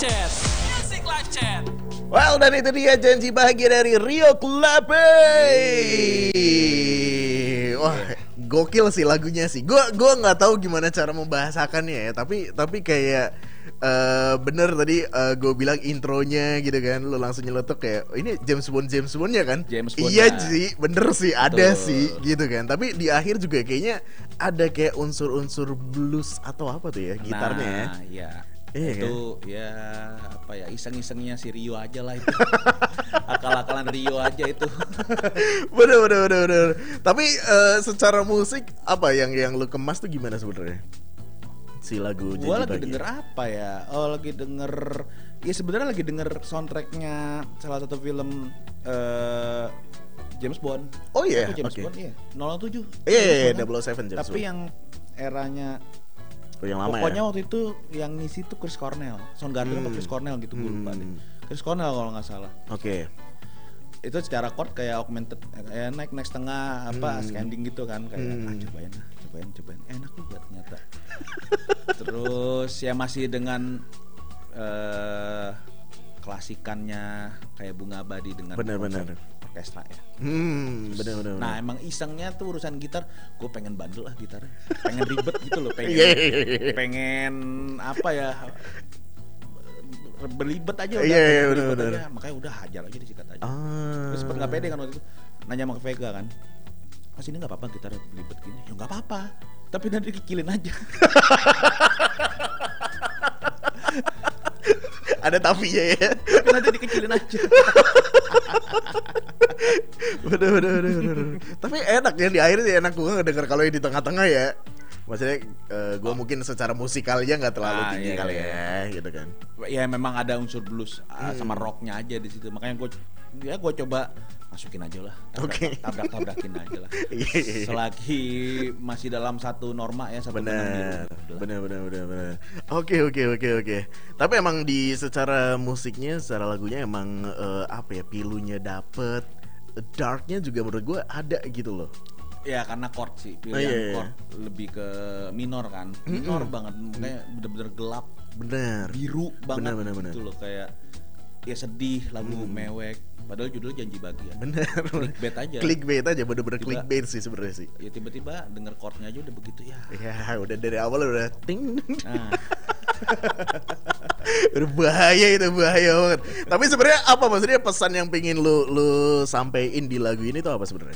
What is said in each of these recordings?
Chat. Music Live Chat. Well, dan itu dia janji bahagia dari Rio Klape. Wah, gokil sih lagunya sih. Gua nggak tahu gimana cara membahasakannya ya. Tapi kayak bener tadi gue bilang intronya gitu kan, lo langsung nyeletuk kayak ini James Bond-nya kan. James Bond. Iya sih, bener sih, ada Betul. sih gitu kan. Tapi di akhir juga kayaknya ada kayak unsur-unsur blues atau apa tuh ya gitarnya ya. Nah, iya. Iya Itu ya apa ya, iseng-isengnya si Rio aja lah itu. Akal-akalan Rio aja itu. Bener. Tapi secara musik apa yang lu kemas tuh gimana sebenarnya? Si lagu Janji Gua lagi Bahagia. denger apa ya? Oh, lagi denger, ya sebenarnya lagi denger soundtracknya salah satu film James Bond. Oh iya, James oke. Bond, iya. 007. Iya, James Bond, kan? 007 James Tapi Bond. yang eranya Oh, yang lama pokoknya ya. waktu itu yang ngisi tuh Chris Cornell, Soundgarden apa Chris Cornell gitu, gue lupa deh. Chris Cornell kalau nggak salah. Oke. Itu secara chord kayak augmented, naik setengah apa ascending gitu kan, kayak cobain enak juga ternyata. Terus ya masih dengan klasikannya kayak Bunga Abadi dengan Benar. orkestra ya. Benar. Nah emang isengnya tuh urusan gitar, gue pengen bandel lah gitar, pengen ribet gitu loh, pengen Iya. pengen apa ya, berlibet aja udah, Iya, berlibet benar. aja, makanya udah hajar aja disikat aja. Ah. Terus sempet nggak pede kan waktu itu, nanya sama Vega kan, Mas ini nggak apa-apa gitar berlibet gini? Ya nggak apa-apa, tapi nanti dikikilin aja. Ada tapinya ya. Tapi nanti dikecilin aja. Bener. Tapi enak ya di akhir sih, enak gue ngedenger kalau yang di tengah-tengah ya. Maksudnya gue mungkin secara musikalnya nggak terlalu tinggi iya, kali iya. ya, gitu kan. Ya memang ada unsur blues sama rocknya aja di situ. Makanya gue coba masukin aja lah. Oke. Tabrak-tabrakin aja lah. Iya. Selagi masih dalam satu norma ya, satu benang biru. Bener. Oke. Tapi emang di secara musiknya, secara lagunya emang apa ya, pilunya dapet, darknya juga menurut gue ada gitu loh. Ya karena chord sih, pilihan Iya. chord lebih ke minor kan, minor banget, makanya bener-bener gelap, Bener. biru banget Bener. gitu loh, kayak ya sedih, lagu mewek, padahal judulnya Janji Bahagia. Bener. Clickbait aja. Bener-bener Juga- clickbait sih sebenarnya sih. Ya tiba-tiba denger chordnya aja udah begitu ya. Ya udah dari awal udah ting. Nah, Udah bahaya banget. Tapi sebenarnya apa maksudnya pesan yang pengen lu sampein di lagu ini tuh apa sebenarnya?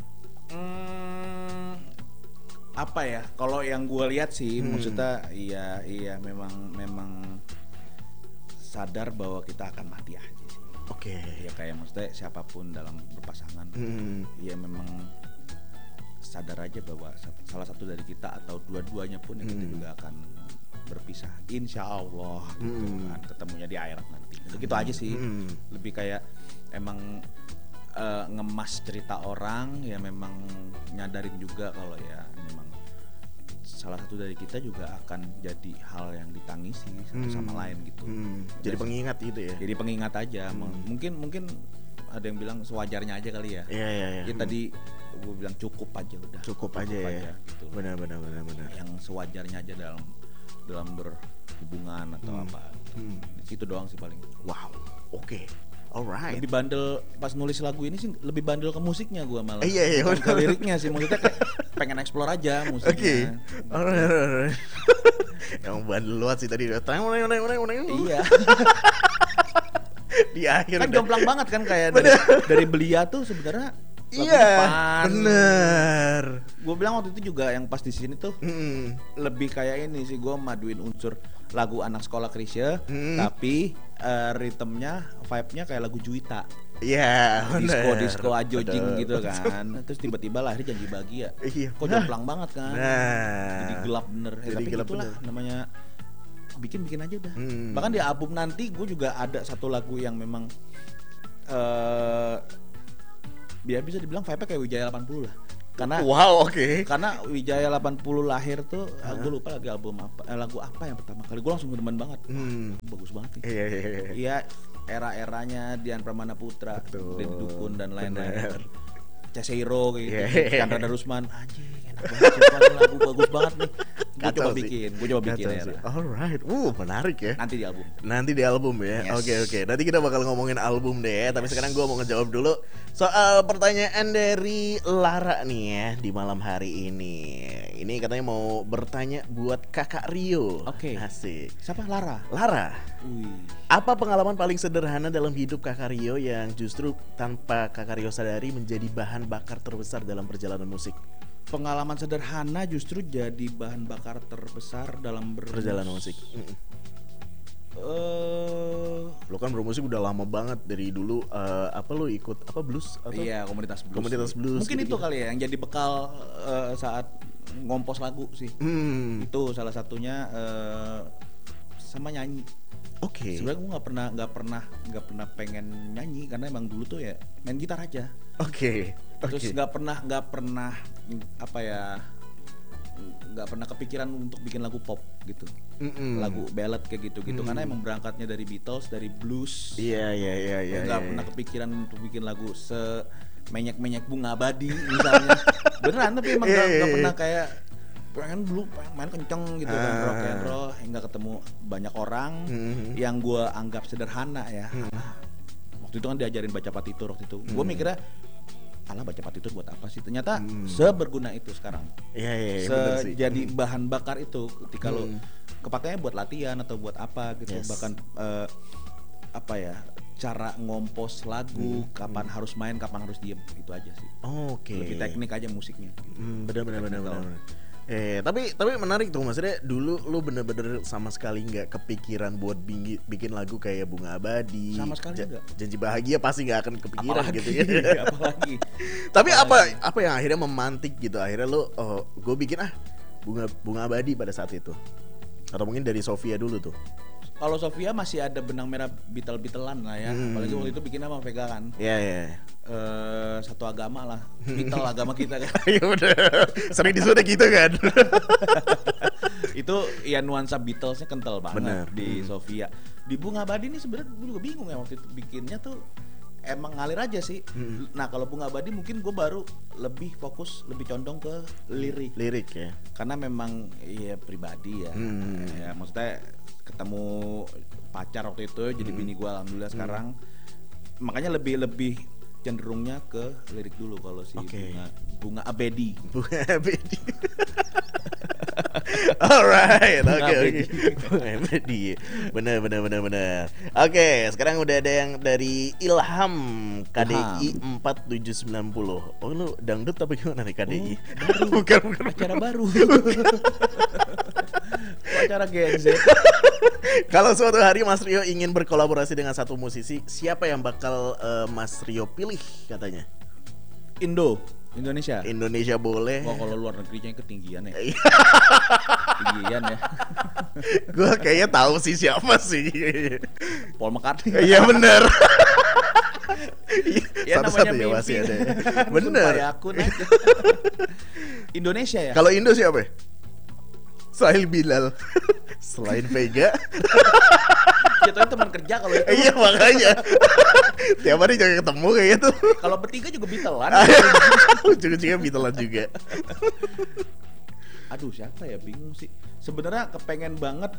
apa ya? Kalau yang gue lihat sih, maksudnya iya memang sadar bahwa kita akan mati aja sih. Oke. Ya kayak maksudnya siapapun dalam berpasangan, ya memang sadar aja bahwa salah satu dari kita atau dua-duanya pun yang kita juga akan berpisah, insya Allah gitu kan, ketemunya di akhirat nanti. Gitu aja sih. Lebih kayak emang ngemas cerita orang, ya memang nyadarin juga kalau ya memang salah satu dari kita juga akan jadi hal yang ditangisi satu sama lain gitu. Jadi pengingat gitu ya. Jadi pengingat aja. Mungkin ada yang bilang sewajarnya aja kali ya. Iya. Ya tadi gue bilang cukup aja udah. Cukup aja ya. Gitu. Benar. Yang sewajarnya aja dalam berhubungan atau apa. Itu doang sih paling. Wow. Oke. Alright. Lebih bandel pas nulis lagu ini sih, lebih bandel ke musiknya gue malah. Iya, Bukan ke benar. liriknya sih, maksudnya kayak pengen explore aja Oke. musiknya. Alright. Yang bandel luat sih tadi. Iya. Di akhir Kan udah. jomplang banget kan, kayak dari Belia tuh sebenarnya lagunya Iya. fun. Bener. Gue bilang waktu itu juga yang pas di sini tuh lebih kayak ini sih, gue maduin unsur lagu anak sekolah Krisya, tapi ritmenya, vibe-nya kayak lagu Juwita. Iya. Disco ajojing gitu kan. Terus tiba-tiba lahir Janji Bahagia. Iya. Kok jomplang banget kan. Nah. Jadi gelap bener. Jadi Tapi gelap itulah bener. namanya bikin aja udah. Bahkan di album nanti gue juga ada satu lagu yang memang biar bisa dibilang vibe-nya kayak Wijaya 80 lah. Karena Wow, oke. karena Wijaya 80 lahir tuh, gue lupa lagi lagu apa yang pertama kali gue langsung demen banget. Bagus banget nih. Iya. Iya, era-eranya Dian Pramana Putra, Betul. Deddy Dukun dan Bener. lain-lain. Cesero gitu, Yeah. Chandra Darusman, anjing Siapa lagu bagus banget nih. Gue Kacau coba sih. bikin Kacau ya. sih. Alright, menarik ya. Nanti di album. Ya. Yes. Oke. Nanti kita bakal ngomongin album deh. Tapi sekarang gue mau ngejawab dulu soal pertanyaan dari Lara nih ya di malam hari ini. Ini katanya mau bertanya buat Kakak Rio. Oke. Asik. Siapa? Lara. Wih. Apa pengalaman paling sederhana dalam hidup Kakak Rio yang justru tanpa Kakak Rio sadari menjadi bahan bakar terbesar dalam perjalanan musik? Pengalaman sederhana justru jadi bahan bakar terbesar dalam Perjalanan musik. Lo kan bermusik udah lama banget dari dulu. Apa lo ikut apa blues atau? Iya, komunitas blues. Komunitas blues. Mungkin gitu. itu kali ya yang jadi bekal saat ngompos lagu sih. Itu salah satunya sama nyanyi. Oke. Sebenarnya gue nggak pernah pengen nyanyi karena emang dulu tuh ya main gitar aja. Oke. Terus nggak pernah apa ya, nggak pernah kepikiran untuk bikin lagu pop gitu, lagu ballad kayak gitu karena emang berangkatnya dari Beatles, dari blues. Iya. Nggak pernah kepikiran untuk bikin lagu menyek bunga abadi misalnya. Beneran, tapi emang nggak pernah kayak pengen main kenceng gitu kan, rock and roll, hingga ketemu banyak orang yang gue anggap sederhana ya. Waktu itu kan diajarin baca partitur waktu itu. Gue mikirnya baca partitur buat apa sih? Ternyata seberguna itu sekarang. Iya. Jadi bahan bakar itu ketika lo kepakainya buat latihan atau buat apa gitu. Yes. Bahkan apa ya, cara ngompos lagu, kapan harus main, kapan harus diem, itu aja sih. Oke. Lebih teknik aja musiknya. Benar. Tapi menarik tuh, maksudnya dulu lu bener-bener sama sekali nggak kepikiran buat bikin lagu kayak Bunga Abadi, Sama sekali nggak. Janji Bahagia pasti nggak akan kepikiran gitu ya. Apalagi. Tapi apa yang akhirnya memantik gitu, akhirnya lu gue bikin Bunga Abadi pada saat itu, atau mungkin dari Sofia dulu tuh? Kalau Sofia masih ada benang merah Beatle-Beatlean lah ya. Apalagi waktu itu bikinnya sama Vega kan. Iya. Satu agama lah, Beatle agama kita kan. Iya bener, sering disebut gitu kan. Itu ya nuansa Beatlesnya kental banget. Bener. Di Sofia. Di Bunga Abadi ini sebenarnya gue juga bingung ya waktu itu bikinnya tuh emang ngalir aja sih. Nah kalau Bunga Abadi mungkin gue baru lebih fokus, lebih condong ke lirik ya. karena memang ya pribadi ya. Ya maksudnya ketemu pacar waktu itu jadi bini gue alhamdulillah sekarang, makanya lebih cenderungnya ke lirik dulu kalau si Bunga Abedi. Bunga Abedi. Alright, oke. Bunga Abedi. Benar. Oke, sekarang udah ada yang dari Ilham KDI 4790. Oh lu dangdut tapi gimana nih KDI? Bukan. Acara baru. Acara Gen Z. Kalau suatu hari Mas Rio ingin berkolaborasi dengan satu musisi, siapa yang bakal Mas Rio pilih katanya? Indonesia boleh. Wah kalau luar negerinya ketinggian ya. Ketinggian ya. Gue kayaknya tahu sih siapa sih. Paul McCartney. Iya benar. Ya Satu-satu namanya ya mimpi. masih ada. Bener. Akun aja. Indonesia ya. Kalau Indo siapa? Selain Bilal. Selain Vega. Jatuhnya teman kerja kalau itu. Iya makanya. Tiap hari jangan ketemu kayak gitu. Kalau bertiga juga Beatles-an. Ujung-ujungnya Beatles juga. Aduh siapa ya, bingung sih. Sebenarnya kepengen banget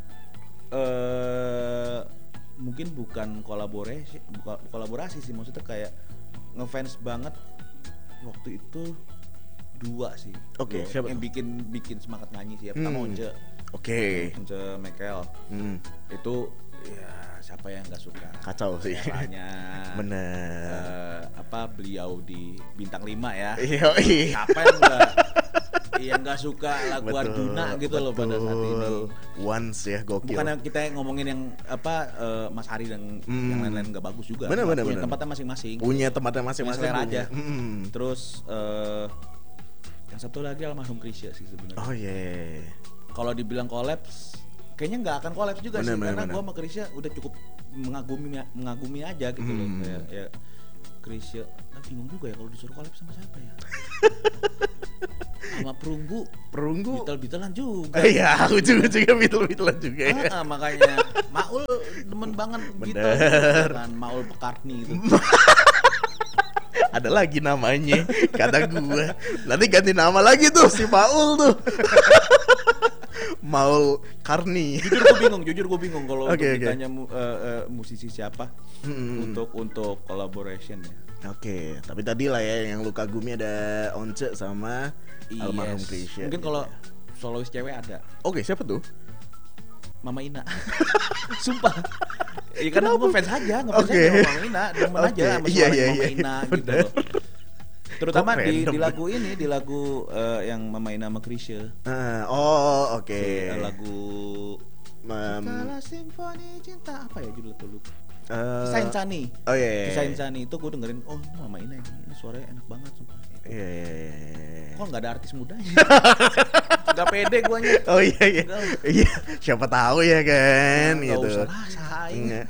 mungkin bukan kolaborasi sih, maksudnya kayak ngefans banget waktu itu dua sih. Oke, siapa? Yang bikin semangat nyanyi sih. Pertama Once. Oke. Once Michael. Itu ya siapa yang nggak suka? Kacau sih. Caranya. Bener. Beliau di Bintang 5 ya. Iya. Siapa yang nggak suka lagu Arjuna gitu loh pada saat ini. Once ya, gokil. Bukan yang kita ngomongin yang Mas Hari dan yang lain-lain nggak bagus juga. Bener. Punya tempatnya masing-masing. Punya tempatnya masing-masing. Selera aja. Terus yang satu lagi almarhum Krisya sih sebenarnya. Oh iya. Kalau dibilang kolaps, kayaknya nggak akan kolaps juga sih, karena gue sama Krisya udah cukup mengagumi aja gitu loh. Ya Krisya, bingung juga ya kalau disuruh kolaps sama siapa ya? Sama Perunggu Beatle-Beatlean juga. Iya, ujung-ujungnya Beatle-Beatlean juga ya. Makanya Maul demen banget Beatle kan, Maul McCartney gitu. Ada lagi namanya, kata gua. Nanti ganti nama lagi tuh si Paul tuh. Maul Karni. Jujur gue bingung kalau Okay. ditanya musisi siapa untuk collaboration ya. Oke, tapi tadi lah ya yang lu kagumi ada Once sama almarhum Krisya. Mungkin kalau solois cewek ada Oke, siapa tuh? Mama Ina. Sumpah. Ya karena gue fans aja, ngefans Oke. aja sama Mama Ina, demen aja sama Iya, suara iya, Mama iya. Ina gitu Bener. loh. Terutama Kok di random? lagu ini, di lagu yang Mama Ina sama Krisya. Oke. Si, lagu Kala Simfoni Cinta apa ya judul itu lupa. Kisah Insani. Oh iya. Kisah Insani itu gue dengerin, oh ini Mama Ina ini suaranya enak banget sumpah. Iya. Kok nggak ada artis mudanya? Gak pede guanya. Oh iya. Iya, siapa tahu ya kan Nggak gitu. usah lah saing. Nggak.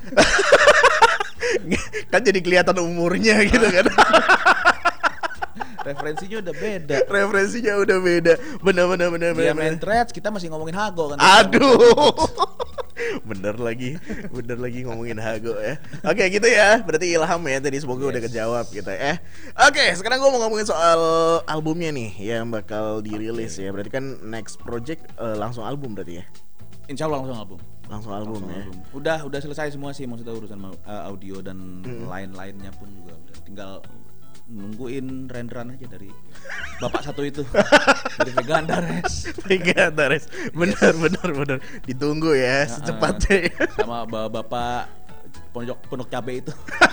Kan jadi kelihatan umurnya gitu kan. Referensinya udah beda. Referensinya udah beda. Bener. Dia main threads, kita masih ngomongin Hago kan. Aduh. Bener lagi ngomongin Hago ya. Oke gitu ya. Berarti ilham ya tadi, semoga udah kejawab gitu ya. Oke, sekarang gue mau ngomongin soal albumnya nih yang bakal dirilis ya. Berarti kan next project langsung album berarti ya. Insya Allah langsung album. Langsung album ya. Udah selesai semua sih, maksudnya urusan audio dan lain-lainnya pun juga udah. Tinggal nungguin renderan aja dari bapak satu itu. Dari Vega Andares. Vega Andares. Bener. Ditunggu ya secepatnya. Sama bapak pondok cabe itu.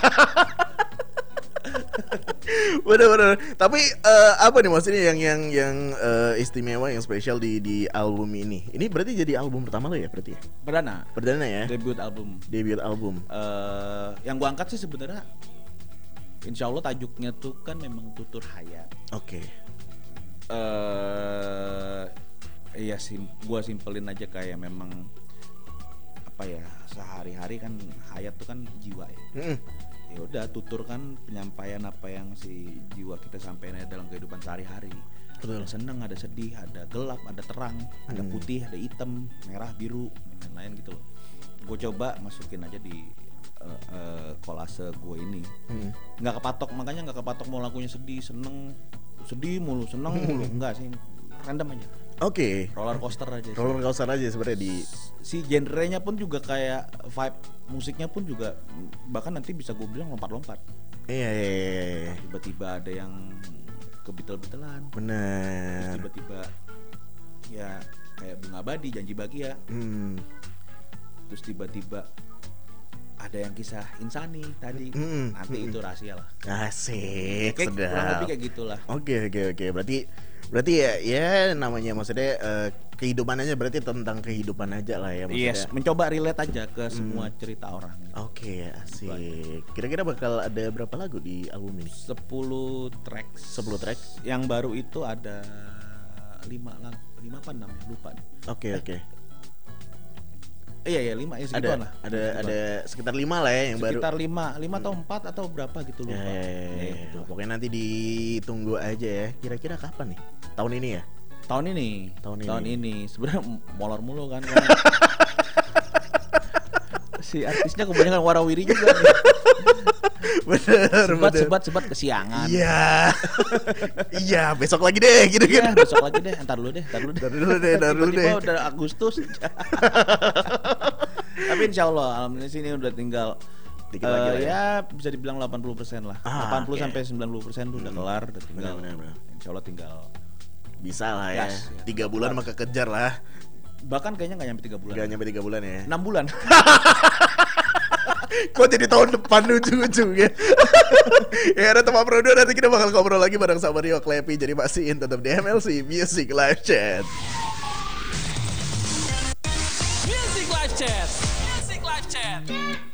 Bener. Tapi apa nih maksudnya yang istimewa, yang spesial di album ini? Ini berarti jadi album pertama lo ya berarti ya? Perdana ya? Debut album. Yang gua angkat sih sebenarnya insya Allah tajuknya tuh kan memang Tutur Hayat. Oke. Iya gua simpelin aja kayak memang apa ya, sehari-hari kan hayat tuh kan jiwa ya. Ya udah, tutur kan penyampaian apa yang si jiwa kita sampaikan dalam kehidupan sehari-hari. Betul. Ada senang, ada sedih, ada gelap, ada terang, ada putih, ada hitam, merah, biru, dan lain-lain gitu loh. Gue coba masukin aja di kolase gue ini. Nggak kepatok, makanya nggak kepatok mau lagunya sedih mulu, seneng mulu, enggak sih, random aja. Oke. Roller coaster aja sebenarnya di si genrenya pun juga kayak vibe musiknya pun juga bahkan nanti bisa gue bilang lompat-lompat. Iya. Tiba-tiba ada yang kebetel-betelan. Bener. Terus tiba-tiba ya kayak Bunga Abadi, Janji Bahagia. Terus tiba-tiba ada yang kisah Insani tadi. Nanti itu rahasia lah. Asik, Kurang sedap. lebih kayak gitulah. Oke. Berarti ya namanya maksudnya kehidupan aja, berarti tentang kehidupan aja lah ya maksudnya. Yes, mencoba relate aja ke semua cerita orang. Oke, asik. Kira-kira bakal ada berapa lagu di album ini? 10 tracks. 10 track. Yang baru itu ada 5 apa 6 ya, lupa. Oke. Iya 5 ya segituan lah. Ada sekitar 5 lah ya yang baru. Sekitar 5 atau 4 atau berapa gitu lupa. Gitu. Pokoknya nanti ditunggu aja ya. Kira-kira kapan nih? Tahun ini ya? Tahun ini. Sebenarnya molor mulu kan. Si artisnya kebanyakan warawiri juga nih. Bener. Sebat kesiangan. Iya, besok lagi deh gitu Iya, kan. besok lagi deh. Ntar dulu deh. Tiba-tiba udah Agustus. Tapi insya Allah alhamdulillah sini udah tinggal dikit lagi lah ya bisa dibilang 80% lah. 80 sampai 90% tuh udah kelar, udah tinggal. Bener. Insya Allah tinggal bisa lah ya. Yes, 3 bulan maka kejar lah. bahkan kayaknya nggak nyampe 3 bulan. Gak nyampe 3 bulan ya. 6 bulan. Kok jadi tahun depan ujung-ujungnya. Ya ada teman Prodo, nanti kita bakal ngobrol lagi bareng sama Rio Klepi. Jadi pastiin tetap di MLC Music Live Chat. Music Live Chat.